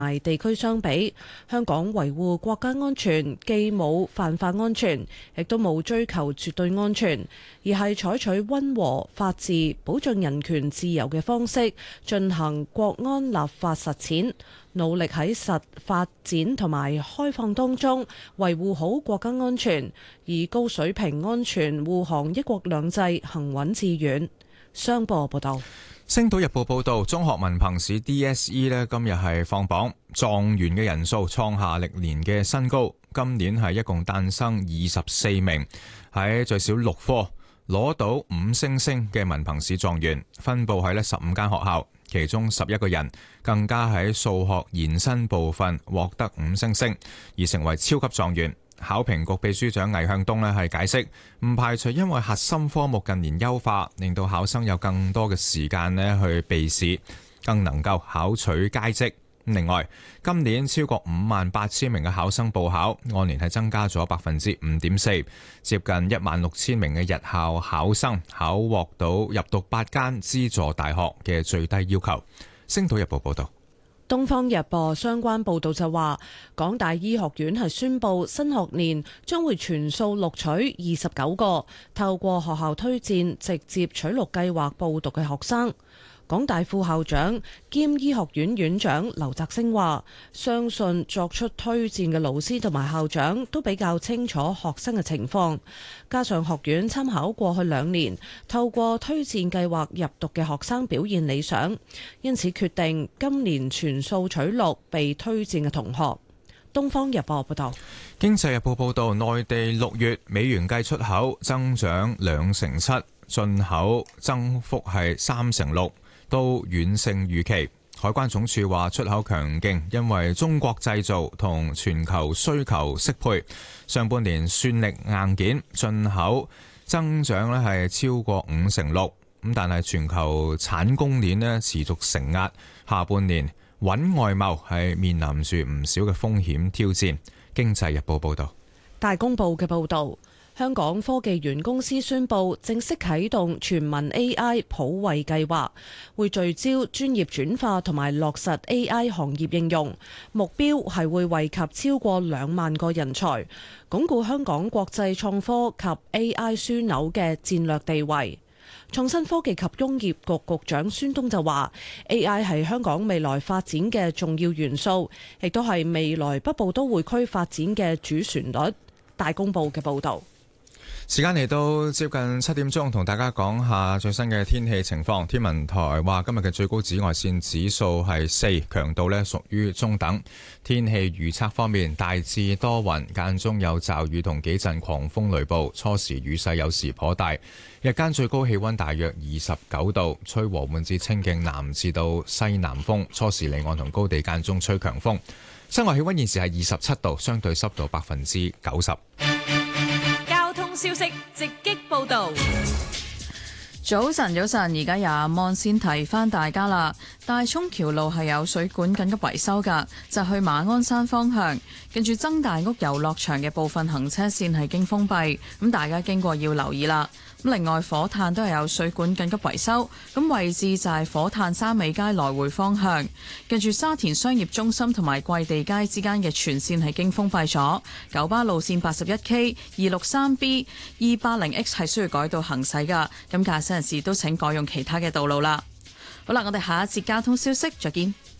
地區相比，香港維護國家安全既冇泛化安全，亦都冇追求絕對安全，而係採取溫和、法治、保障人權自由嘅方式進行國安立法實踐，努力喺發展同埋開放當中維護好國家安全，以高水平安全護航一國兩制行穩致遠。商報報道。 星島日報報道，中學文憑試 DSE 今日係放榜，狀元嘅人數創下歷年嘅新高。今年係一共誕生24名喺最少6科攞到5星星嘅文憑試狀元，分佈喺15間學校，其中11個人更加喺數學延伸部分獲得5星星，而成為超級狀元。考評局秘書長魏向東係解釋，唔排除因為核心科目近年優化，令到考生有更多嘅時間去備試，更能夠考取佳績。另外，今年超過58,000名嘅考生報考，按年係增加咗5.4%，接近16,000名嘅日校考生考獲到入讀8間資助大學嘅最低要求。星島日報報道。 東方日報相關報導就話，港大醫學院係宣布新學年將會全數錄取29個透過學校推薦直接取錄計劃報讀嘅學生。港大副校長兼醫學院院長劉澤星話，相信作出推薦嘅老師同埋校長都比較清楚學生嘅情況，加上學院參考過去2年透過推薦計劃入讀嘅學生表現理想，因此決定今年全數取錄被推薦嘅同學。東方日報報道。 經濟日報報道，內地6月美元計出口增長2.7%，進口增幅係3.6%。都遠勝預期。海關總署話出口強勁，因為中國製造同全球需求適配。上半年算力硬件進口增長係超過5.6%，咁但係全球產供鏈持續承壓，下半年穩外貿係面臨住唔少嘅風險挑戰。經濟日報報道。 大公報嘅報導。香港科技園公司宣布正式啟動全民 AI 普惠計劃，會聚焦專業轉化同埋落實 AI 行業應用，目標係會惠及超過2萬個人才，鞏固香港國際創科及 AI 樞紐嘅戰略地位。創新科技及工業局局長孫東就話 AI 係香港未來發展嘅重要元素，亦都係未來北部都會區發展嘅主旋律。大公報嘅報導。 時間嚟到接近7點鐘，同大家講下最新嘅天氣情況。天文台話今日嘅最高紫外線指數係4，強度屬於中等。天氣預測方面，大致多雲，間中有驟雨同幾陣狂風雷暴，初時雨勢有時頗大。日間最高氣溫大約29度，吹和緩至清勁南至到西南風，初時離岸同高地間中吹強風。室外氣溫現時係27度，相對濕度90%。 消息直擊報道。 早晨，而家有阿mon先提翻大家啦。大涌橋路係有水管緊急維修噶，就去馬鞍山方向，跟住曾大屋遊樂場嘅部分行車線係經封閉，咁大家經過要留意啦。咁另外火炭都係有水管緊急維修，咁位置就係火炭三美街來回方向，跟住沙田商業中心同埋桂地街之間嘅全線係經封閉咗。九巴路線 81K、263B、280X 係需要改道行駛噶，咁駕駛人士都請改用其他嘅道路啦。好啦，我哋下一節交通消息再見。